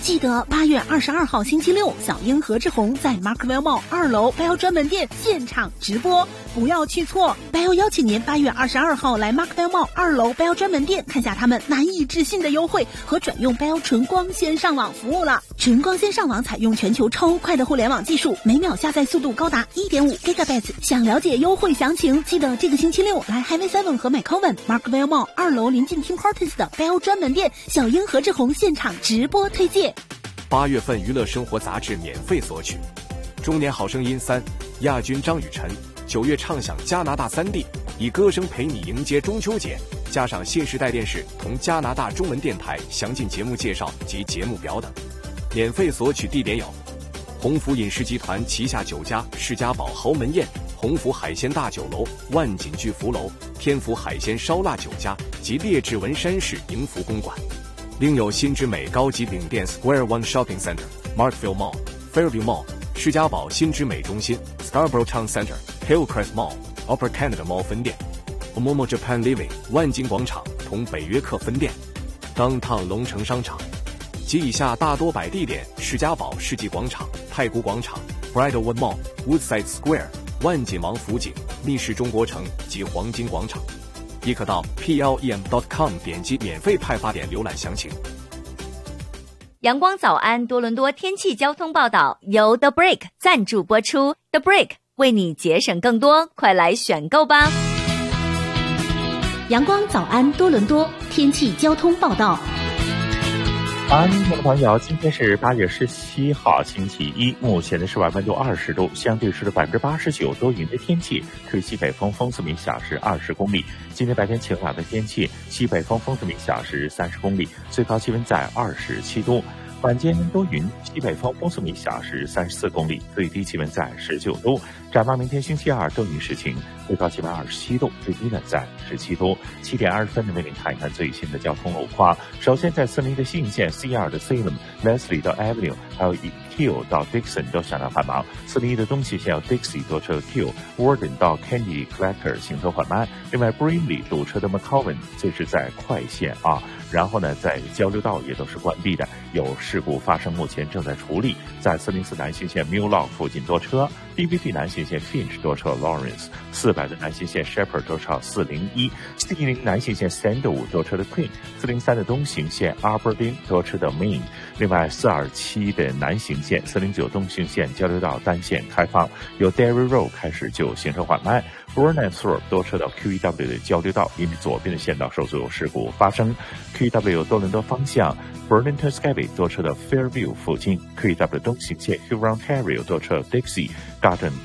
记得8月22号星期六，小英何志宏在 Markwell Mall 2楼 Bell 专门店现场直播，不要去错。Bell 邀请您8月22号来 Markwell Mall 2楼 Bell 专门店，看下他们难以置信的优惠和转用 Bell 纯光纤上网服务了。纯光纤上网采用全球超快的互联网技术，每秒下载速度高达 1.5 Gigabits。想了解优惠详情，记得这个星期六来 Highway 7和 McCowan Markwell Mall 2楼临近 Tim Hortons 的 Bell 专门店，小英何志宏现场直播推介。 8月份娱乐生活杂志免费索取，中年好声音3亚军张雨晨9月唱响加拿大3地，以歌声陪你迎接中秋节，加上新时代电视同加拿大中文电台详尽节目介绍及节目表等。免费索取地点有鸿福饮食集团旗下酒家世家堡豪门宴、鸿福海鲜大酒楼、万锦聚福楼、天福海鲜烧腊酒家及列治文山市迎福公馆。另有新之美高级饼店 Square One Shopping Center、Markville Mall、Fairview Mall、世家堡新之美中心、Scarborough Town Center、Hillcrest Mall、Upper Canada Mall 分店、Omomo Japan Living 万金广场同北约克分店、Downtown 龙城商场及以下大多摆地点：世家堡世纪广场、太古广场、Bridalwood Mall、Woodside Square、万锦王府井、密室中国城及黄金广场。亦可到 plem.com 点击免费派发点浏览详情。 阳光早安多伦多天气交通报道由 The Break 赞助播出， The Break 为你节省更多，快来选购吧。 阳光早安多伦多天气交通报道。 听众朋友，今天是8月17号星期一，目前的室外温度20度，相对湿度89%，多云的天气，吹西北风，风速每小时20公里。今天白天晴朗的天气，西北风，风速每小时30公里，最高气温在27度。晚间多云，西北风，风速每小时34公里，最低气温在19度。展望明天星期二多云时晴，最高气温27度，最低呢在17度。7点20分的为您看一看最新的交通路况。首先在森林的信线 C2 的 Salem、Leslie 到 Avenue， 还有Q 到 Dixon 都相当繁忙。401的东西线有 Dixie 多车 Q、Warden 到 Candy Collector 行车缓慢。另外 Brimley 堵车的 McCowan 这是在快线啊。然后呢，在交流道也都是关闭的，有事故发生，目前正在处理。在404南行线 Mulock 附近多车 ，DVP 南行线 Finch 多车 Lawrence， 400的南行线 Shepherd 多车401， 410南行线 Sandalwood 多车的 Queen， 403的东行线 Aberdeen 多车的 Main。另外427的南行线、409东行线交流道单线开放，由 Derry Road 开始就行车缓慢。Burnett Thorpe 多车到 QEW 的交流道，因为左边的线道受阻有事故发生。QEW 多伦多方向 Burlington Skyway 多车的 Fairview 附近，QEW 东行线 Huron Ontario 多车 Dixie Garden